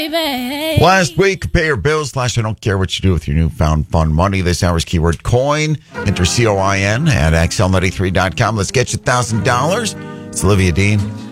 Last week, pay your bills / I don't care what you do with your newfound fun money. This hour's keyword coin. Enter COIN at XL93.com. Let's get you $1,000. It's Olivia Dean.